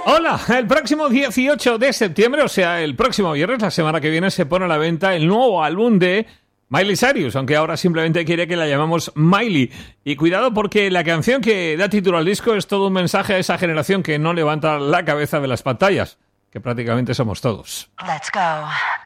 Hola, el próximo 18 de septiembre, o sea, el próximo viernes, la semana que viene, se pone a la venta el nuevo álbum de Miley Cyrus, aunque ahora simplemente quiere que la llamemos Miley. Y cuidado porque la canción que da título al disco es todo un mensaje a esa generación que no levanta la cabeza de las pantallas, que prácticamente somos todos. Let's go.